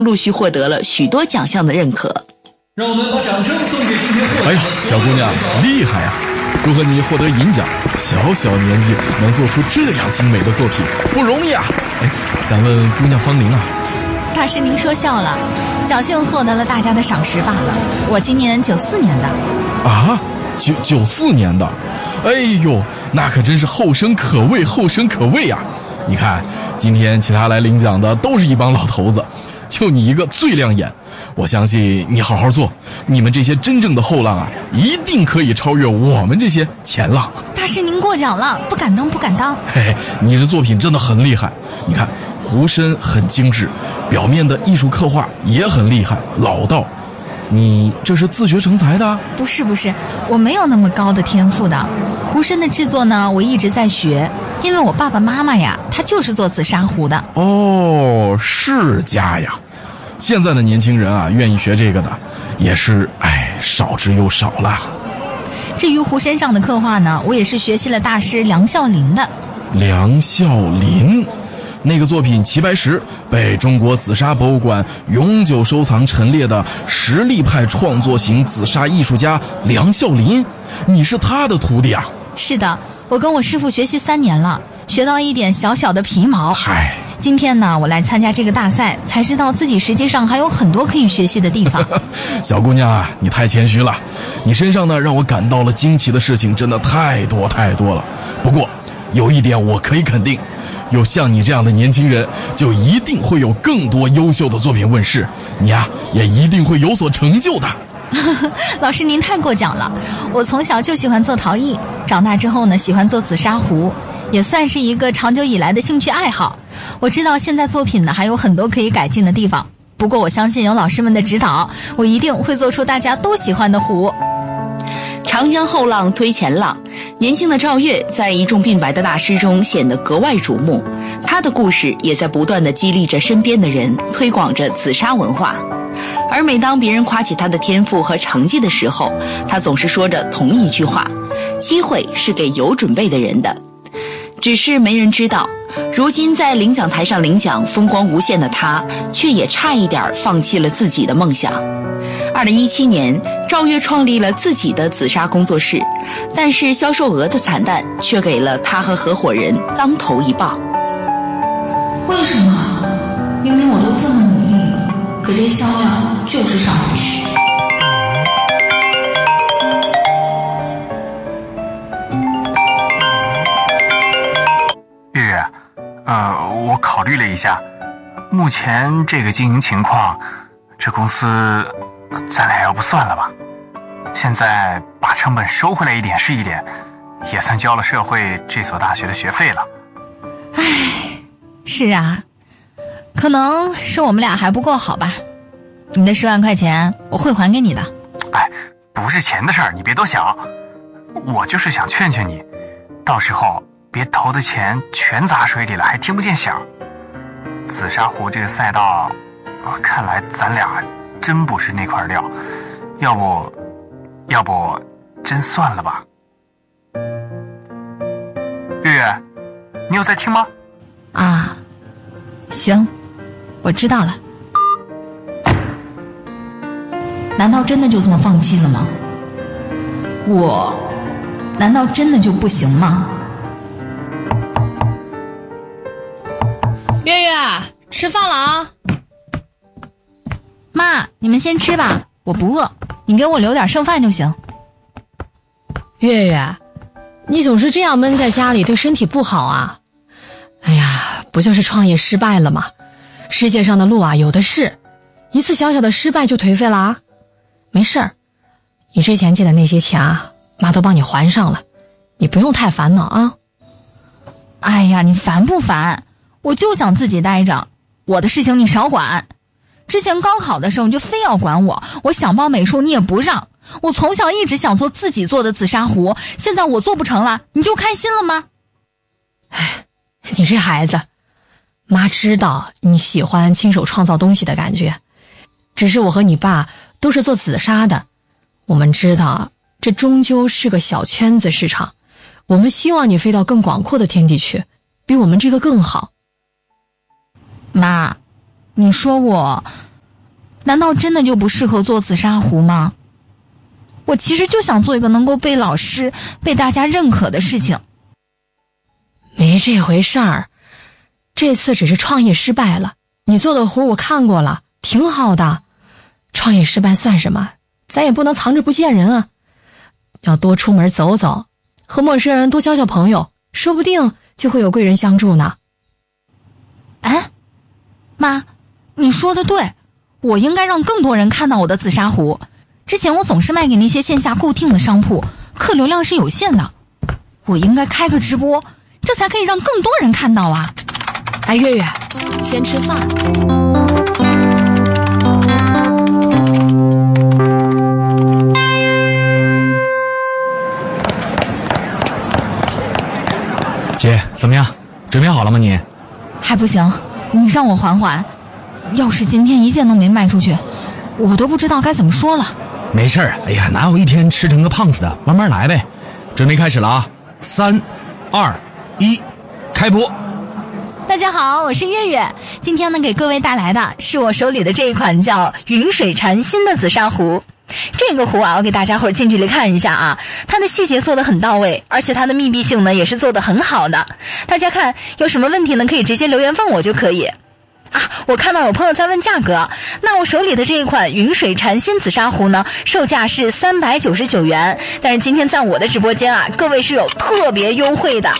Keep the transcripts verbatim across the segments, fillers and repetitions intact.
陆续获得了许多奖项的认可。 让我们把掌声送给今天获奖。 哎呀，小姑娘厉害呀！祝贺你获得银奖，小小年纪能做出这样精美的作品，不容易啊！哎，敢问姑娘芳龄啊？ 大师您说笑了，侥幸获得了大家的赏识罢了。我今年九四年的。 啊，九九四年的，哎呦，那可真是后生可畏，后生可畏啊！你看，今天其他来领奖的都是一帮老头子，就你一个最亮眼。我相信你好好做，你们这些真正的后浪啊，一定可以超越我们这些前浪。 大师您过奖了，不敢当不敢当。 嘿嘿，你的作品真的很厉害，你看壶身很精致，表面的艺术刻画也很厉害老道。你这是自学成才的？ 不是不是，我没有那么高的天赋的。壶身的制作呢，我一直在学，因为我爸爸妈妈呀，他就是做紫砂壶的。 哦，世家呀！现在的年轻人啊，愿意学这个的，也是哎少之又少了。 至于壶身上的刻画呢，我也是学习了大师梁孝林的。 梁孝林，那个作品《齐白石》被中国紫砂博物馆永久收藏陈列的实力派创作型紫砂艺术家梁孝林，你是他的徒弟啊？ 是的，我跟我师父学习三年了，学到一点小小的皮毛。 嗨， 今天呢，我来参加这个大赛，才知道自己实际上还有很多可以学习的地方。 小姑娘啊，你太谦虚了，你身上呢让我感到了惊奇的事情真的太多太多了。不过有一点我可以肯定，有像你这样的年轻人，就一定会有更多优秀的作品问世，你啊也一定会有所成就的。 老师您太过奖了，我从小就喜欢做陶艺，长大之后呢喜欢做紫砂壶，也算是一个长久以来的兴趣爱好。我知道现在作品呢还有很多可以改进的地方，不过我相信有老师们的指导，我一定会做出大家都喜欢的壶。 长江后浪推前浪，年轻的赵月在一众鬓白的大师中显得格外瞩目，他的故事也在不断地激励着身边的人，推广着紫砂文化。而每当别人夸起他的天赋和成绩的时候，他总是说着同一句话：机会是给有准备的人的。只是没人知道，如今在领奖台上领奖风光无限的他，却也差一点放弃了自己的梦想。二零一七年，赵月创立了自己的紫砂工作室，但是销售额的惨淡却给了他和合伙人当头一棒。 为什么？明明我都这么努力了，可这销量就是上不去。 月月，呃，我考虑了一下，目前这个经营情况，这公司咱俩要不算了吧？现在把成本收回来一点是一点，也算交了社会这所大学的学费了。 唉，是啊，可能是我们俩还不够好吧。你的十万块钱我会还给你的。 哎，不是钱的事儿，你别多想。我就是想劝劝你，到时候别投的钱全砸水里了，还听不见响。紫砂壶这个赛道，看来咱俩真不是那块料，要不，要不真算了吧。月月，你有在听吗？ 啊，行，我知道了。难道真的就这么放弃了吗？我难道真的就不行吗？ 月月，吃饭了啊！ 妈，你们先吃吧，我不饿，你给我留点剩饭就行。 月月，你总是这样闷在家里，对身体不好啊！哎呀，不就是创业失败了吗？世界上的路啊有的是，一次小小的失败就颓废了啊！没事儿，你之前借的那些钱啊，妈都帮你还上了，你不用太烦恼啊。 哎呀，你烦不烦？我就想自己待着，我的事情你少管。之前高考的时候你就非要管我，我想报美术你也不让。我从小一直想做自己做的紫砂壶，现在我做不成了，你就开心了吗？ 哎，你这孩子，妈知道你喜欢亲手创造东西的感觉，只是我和你爸都是做紫砂的，我们知道这终究是个小圈子市场，我们希望你飞到更广阔的天地去，比我们这个更好。 妈，你说我难道真的就不适合做紫砂壶吗？我其实就想做一个能够被老师、被大家认可的事情。 没这回事儿，这次只是创业失败了。你做的壶我看过了，挺好的。创业失败算什么？咱也不能藏着不见人啊。要多出门走走，和陌生人多交交朋友，说不定就会有贵人相助呢。 哎，妈，你说的对，我应该让更多人看到我的紫砂壶。之前我总是卖给那些线下固定的商铺，客流量是有限的。我应该开个直播，这才可以让更多人看到啊。 哎，月月，先吃饭。 姐，怎么样？准备好了吗你？ 还不行，你让我缓缓。要是今天一件都没卖出去，我都不知道该怎么说了。 没事儿，哎呀，哪有一天吃成个胖子的？慢慢来呗。准备开始了啊！三、二、一，开播。 大家好，我是月月。今天呢，给各位带来的是我手里的这一款叫云水禅心的紫砂壶。这个壶啊，我给大家伙儿近距离看一下啊，它的细节做得很到位，而且它的密闭性呢也是做得很好的。大家看，有什么问题呢，可以直接留言问我就可以。啊，我看到有朋友在问价格，那我手里的这一款云水禅心紫砂壶呢，售价是三百九十九元，但是今天在我的直播间啊，各位是有特别优惠的。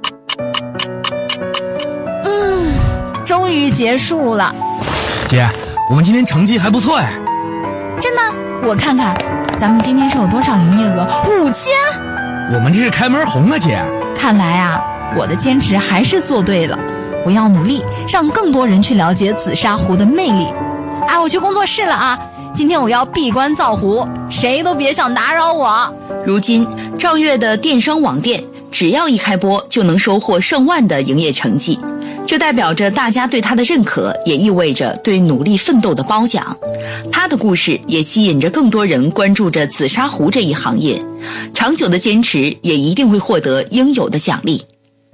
嗯，终于结束了。 姐，我们今天成绩还不错哎。 真的？我看看，咱们今天是有多少营业额？五千！ 我们这是开门红啊，姐。 看来啊，我的坚持还是做对了。我要努力，让更多人去了解紫砂壶的魅力。哎，我去工作室了啊！今天我要闭关造壶，谁都别想打扰我。 如今，赵月的电商网店只要一开播，就能收获上万的营业成绩。这代表着大家对他的认可，也意味着对努力奋斗的褒奖。他的故事也吸引着更多人关注着紫砂壶这一行业，长久的坚持也一定会获得应有的奖励。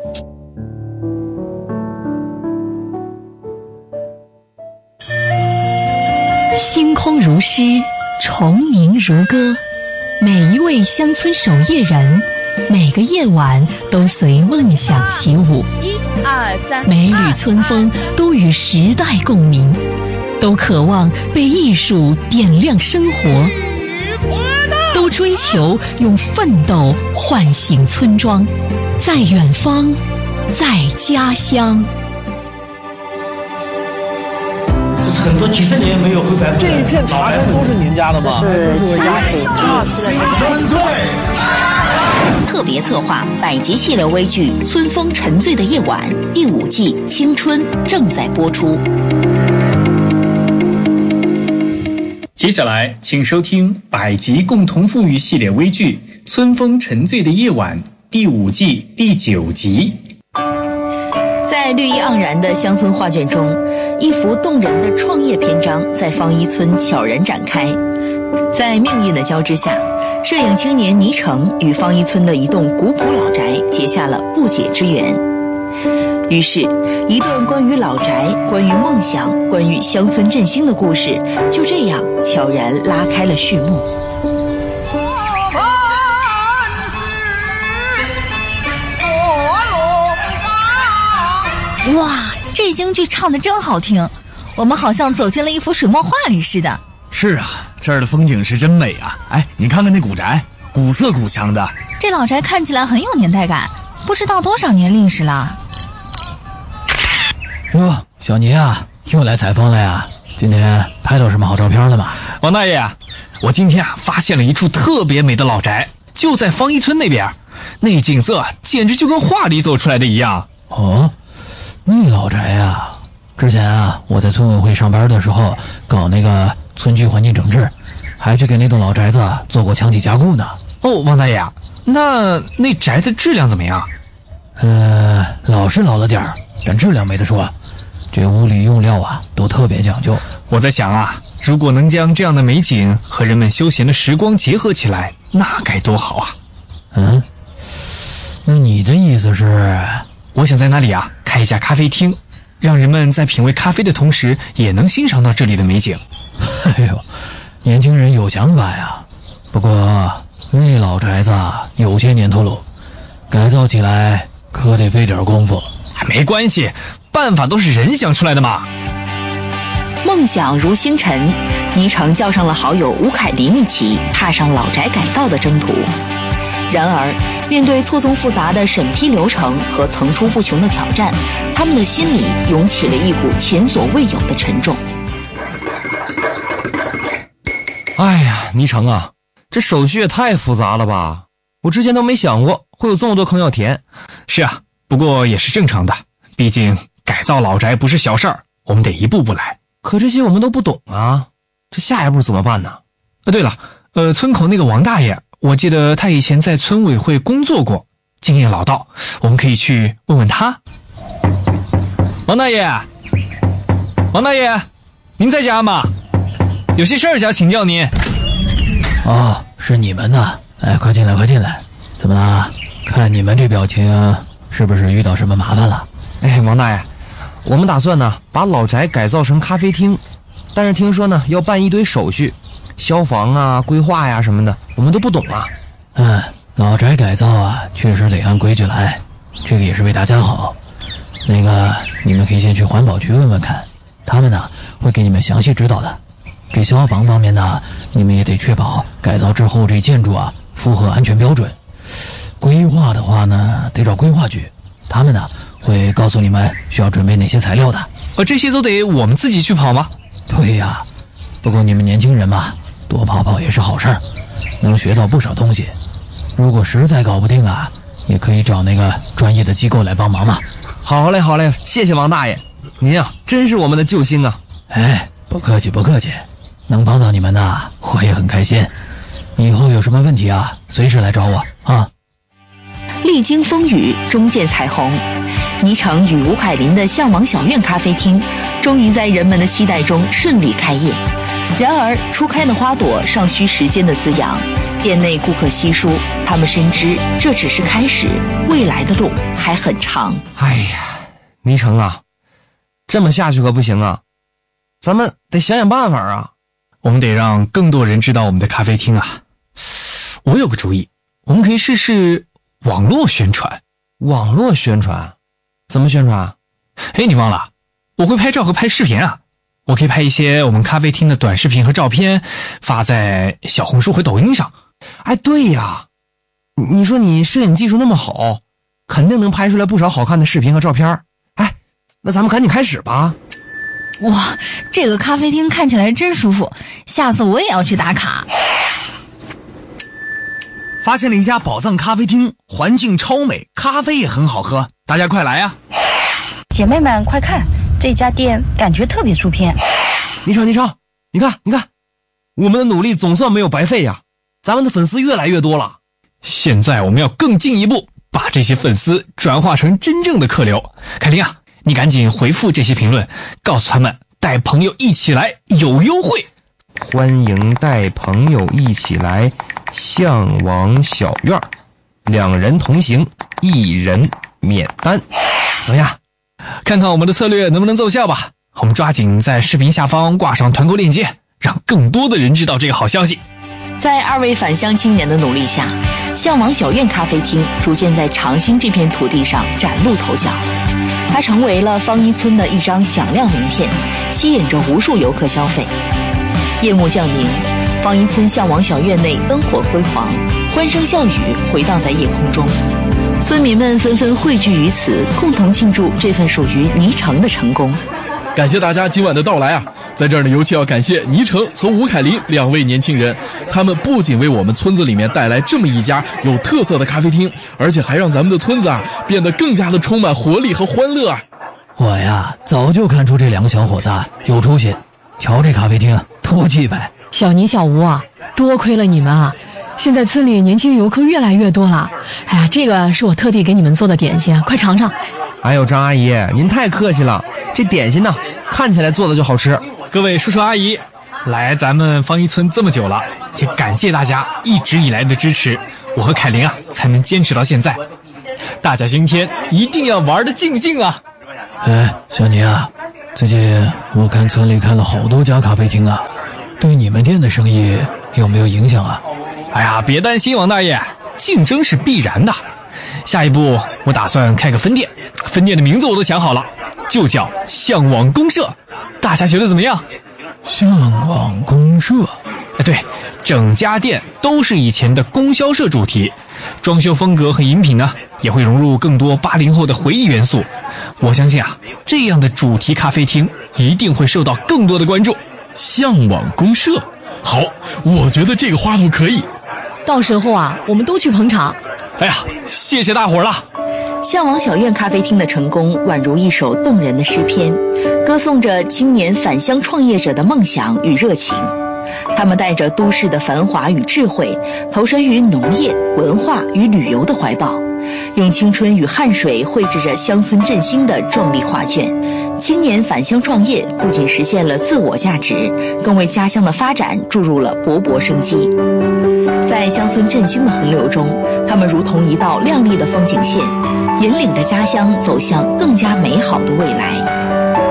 星空如诗，虫鸣如歌，每一位乡村守夜人，每个夜晚都随梦想起舞。 一二三， 每缕春风都与时代共鸣，都渴望被艺术点亮生活，都追求用奋斗唤醒村庄，在远方，在家乡。 这是很多几十年没有灰白凤。 这一片茶山都是您家的吗？ 这是我家的。 青春队。 特别策划百集系列微剧《春风沉醉的夜晚》第五季《青春》正在播出。 接下来，请收听百集共同富裕系列微剧《春风沉醉的夜晚》第五季第九集。 在绿意盎然的乡村画卷中，一幅动人的创业篇章在方一村悄然展开。在命运的交织下，摄影青年倪成与方一村的一栋古朴老宅结下了不解之缘。于是，一段关于老宅、关于梦想、关于乡村振兴的故事就这样悄然拉开了序幕。 哇，这京剧唱得真好听，我们好像走进了一幅水墨画里似的。 是啊，这儿的风景是真美啊！哎，你看看那古宅，古色古香的。 这老宅看起来很有年代感，不知道多少年历史了。 哟，小倪啊，又来采风了呀？今天拍到什么好照片了吗？ 王大爷啊，我今天啊发现了一处特别美的老宅，就在方一村那边，那景色简直就跟画里走出来的一样。 哦，那老宅啊，之前啊我在村委会上班的时候搞那个村居环境整治，还去给那栋老宅子做过墙体加固呢。 哦，王大爷啊，那那宅子质量怎么样？ 呃，老是老了点儿，但质量没得说。这屋里用料啊都特别讲究。 我在想啊，如果能将这样的美景和人们休闲的时光结合起来，那该多好啊！ 嗯，那你的意思是？ 我想在那里啊开一家咖啡厅，让人们在品味咖啡的同时，也能欣赏到这里的美景。 哎呦，年轻人有想法呀。不过那老宅子有些年头喽，改造起来可得费点功夫。 没关系，办法都是人想出来的嘛。 梦想如星辰，倪橙叫上了好友吴凯林一起踏上老宅改造的征途。然而，面对错综复杂的审批流程和层出不穷的挑战，他们的心里涌起了一股前所未有的沉重。 哎呀，倪橙啊，这手续也太复杂了吧！我之前都没想过会有这么多坑要填。 是啊，不过也是正常的，毕竟改造老宅不是小事儿，我们得一步步来。 可这些我们都不懂啊，这下一步怎么办呢？ 啊，对了，呃，村口那个王大爷，我记得他以前在村委会工作过，经验老道，我们可以去问问他。王大爷，王大爷，您在家吗？有些事儿想请教您。 哦，是你们呐！哎，快进来，快进来！怎么了？看你们这表情，是不是遇到什么麻烦了？ 哎，王大爷，我们打算呢把老宅改造成咖啡厅，但是听说呢要办一堆手续，消防啊、规划呀什么的，我们都不懂啊。 嗯，老宅改造啊，确实得按规矩来，这个也是为大家好。那个，你们可以先去环保局问问看，他们呢会给你们详细指导的。这消防方面呢，你们也得确保改造之后这建筑啊符合安全标准。规划的话呢，得找规划局，他们呢会告诉你们需要准备哪些材料的。 呃，这些都得我们自己去跑吗？ 对呀，不过你们年轻人嘛，多跑跑也是好事儿，能学到不少东西。如果实在搞不定啊，也可以找那个专业的机构来帮忙嘛。 好嘞，好嘞，谢谢王大爷，您啊真是我们的救星啊！ 哎，不客气，不客气。能帮到你们呢，我也很开心。以后有什么问题啊，随时来找我啊。 历经风雨，终见彩虹。倪橙与吴凯林的向往小院咖啡厅，终于在人们的期待中顺利开业。然而，初开的花朵尚需时间的滋养，店内顾客稀疏，他们深知这只是开始，未来的路还很长。 哎呀，倪橙啊，这么下去可不行啊，咱们得想想办法啊。 我们得让更多人知道我们的咖啡厅啊！我有个主意，我们可以试试网络宣传。 网络宣传？怎么宣传？ 哎，你忘了，我会拍照和拍视频啊！我可以拍一些我们咖啡厅的短视频和照片，发在小红书和抖音上。 哎，对呀，你说你摄影技术那么好，肯定能拍出来不少好看的视频和照片。哎，那咱们赶紧开始吧。 哇，这个咖啡厅看起来真舒服，下次我也要去打卡。 发现了一家宝藏咖啡厅，环境超美，咖啡也很好喝，大家快来啊！ 姐妹们快看，这家店感觉特别出片。 倪橙，倪橙，你看，你看，我们的努力总算没有白费呀，咱们的粉丝越来越多了。 现在我们要更进一步，把这些粉丝转化成真正的客流。凯琳啊，你赶紧回复这些评论，告诉他们带朋友一起来有优惠。 欢迎带朋友一起来向往小院，两人同行，一人免单。怎么样？ 看看我们的策略能不能奏效吧。我们抓紧在视频下方挂上团购链接，让更多的人知道这个好消息。 在二位返乡青年的努力下，向往小院咖啡厅逐渐在长兴这片土地上崭露头角。它成为了方一村的一张响亮名片，吸引着无数游客消费。夜幕降临，方一村向往小院内灯火辉煌，欢声笑语回荡在夜空中。村民们纷纷汇聚于此，共同庆祝这份属于倪橙的成功。 感谢大家今晚的到来啊！在这儿呢，尤其要感谢倪橙和吴凯林两位年轻人，他们不仅为我们村子里面带来这么一家有特色的咖啡厅，而且还让咱们的村子啊变得更加的充满活力和欢乐啊！ 我呀，早就看出这两个小伙子有出息，瞧这咖啡厅多气派！ 小倪、小吴啊，多亏了你们啊！现在村里年轻游客越来越多了。哎呀，这个是我特地给你们做的点心，快尝尝。 哎呦，张阿姨，您太客气了，这点心呢，看起来做的就好吃。 各位叔叔阿姨，来咱们方一村这么久了，也感谢大家一直以来的支持，我和凯琳啊才能坚持到现在。大家今天一定要玩得尽兴啊！ 哎，小倪啊，最近我看村里开了好多家咖啡厅啊， 对你们店的生意有没有影响啊？ 哎呀，别担心，王大爷，竞争是必然的。下一步我打算开个分店，分店的名字我都想好了，就叫向往公社。大家觉得怎么样？ 向往公社？ 哎，对，整家店都是以前的供销社主题，装修风格和饮品呢也会融入更多八零后的回忆元素。我相信啊，这样的主题咖啡厅一定会受到更多的关注。 向往公社，好，我觉得这个花头可以。 到时候啊，我们都去捧场。 哎呀，谢谢大伙儿了。 向往小院咖啡厅的成功宛如一首动人的诗篇，歌颂着青年返乡创业者的梦想与热情。他们带着都市的繁华与智慧，投身于农业、文化与旅游的怀抱，用青春与汗水绘制着乡村振兴的壮丽画卷。青年返乡创业不仅实现了自我价值，更为家乡的发展注入了勃勃生机。在乡村振兴的洪流中，他们如同一道亮丽的风景线，引领着家乡走向更加美好的未来。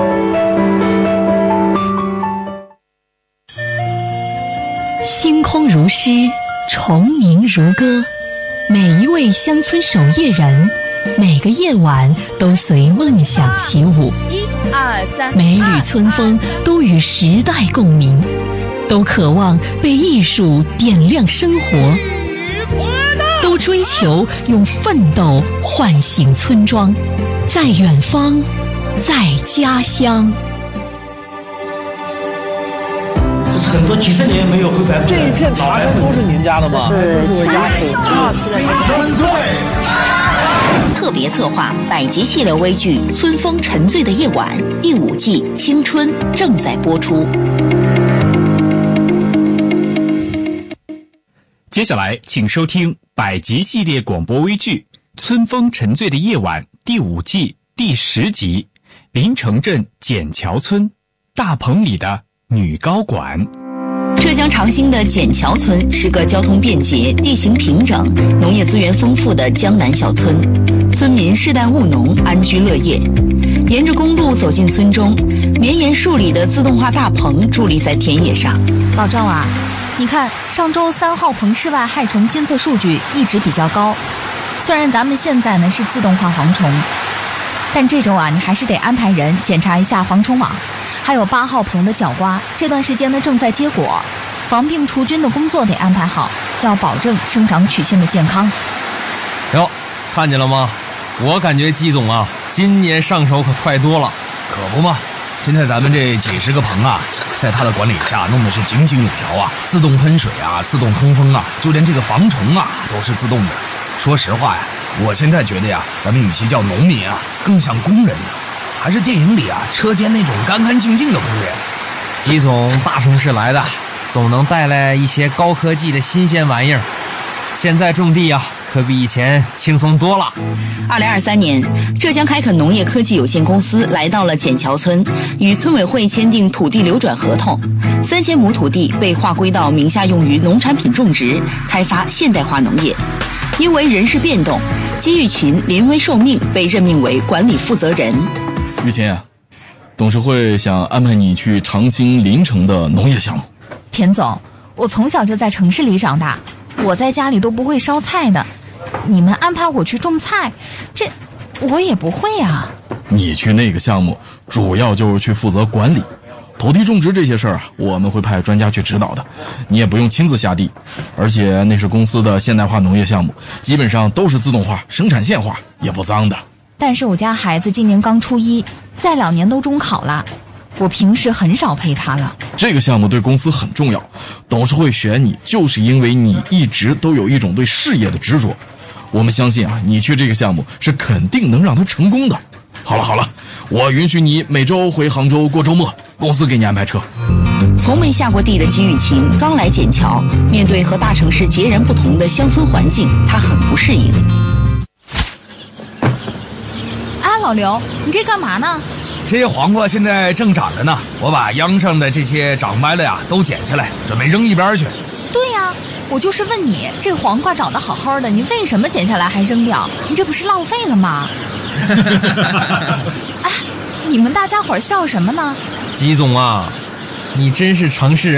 星空如诗，虫鸣如歌，每一位乡村守夜人，每个夜晚都随梦想起舞。 一二三， 每缕春风都与时代共鸣，都渴望被艺术点亮生活，都追求用奋斗唤醒村庄，在远方，在家乡。 这是很多几十年没有回白这一片茶山都是您家的吗？ 这是家村队。特别策划百集系列微剧《春风沉醉的夜晚》第五季《青春》正在播出。 接下来，请收听百集系列广播微剧《春风沉醉的夜晚》第五季第十集《临城镇笕桥村大棚里的女高管》。 浙江长兴的笕桥村是个交通便捷、地形平整、农业资源丰富的江南小村，村民世代务农，安居乐业。沿着公路走进村中，绵延数里的自动化大棚伫立在田野上。 老赵啊，你看上周三号棚室外害虫监测数据一直比较高，虽然咱们现在呢是自动化防虫，但这周啊你还是得安排人检查一下防虫网。还有八号棚的角瓜，这段时间呢正在结果，防病除菌的工作得安排好，要保证生长曲线的健康。 哟，看见了吗？我感觉季总啊，今年上手可快多了。 可不嘛，现在咱们这几十个棚啊，在他的管理下弄的是井井有条啊，自动喷水啊，自动通风啊，就连这个防虫啊都是自动的。说实话呀，我现在觉得呀，咱们与其叫农民啊，更像工人啊。还是电影里啊车间那种干干净净的工人。 季总大城市来的，总能带来一些高科技的新鲜玩意儿。现在种地啊，可比以前轻松多了。 二零二三年，浙江开垦农业科技有限公司来到了笕桥村，与村委会签订土地流转合同，三千亩土地被划归到名下用于农产品种植，开发现代化农业。因为人事变动，姬玉琴临危受命被任命为管理负责人。 玉琴，董事会想安排你去长兴临城的农业项目。 田总，我从小就在城市里长大，我在家里都不会烧菜的，你们安排我去种菜，这我也不会啊。 你去那个项目主要就是去负责管理，土地种植这些事儿啊，我们会派专家去指导的，你也不用亲自下地，而且那是公司的现代化农业项目，基本上都是自动化、生产线化，也不脏的。 但是我家孩子今年刚初一，再两年都中考了，我平时很少陪他了。 这个项目对公司很重要，董事会选你就是因为你一直都有一种对事业的执着。我们相信啊，你去这个项目是肯定能让他成功的。好了好了，我允许你每周回杭州过周末，公司给你安排车。 从没下过地的姬玉琴刚来笕桥，面对和大城市截然不同的乡村环境，她很不适应。 老刘，你这干嘛呢？ 这些黄瓜现在正长着呢，我把秧上的这些长歪了呀都剪下来，准备扔一边去。 对呀，我就是问你，这黄瓜长得好好的，你为什么剪下来还扔掉？你这不是浪费了吗？哎，你们大家伙笑什么呢？ 姬总啊，你真是城市人。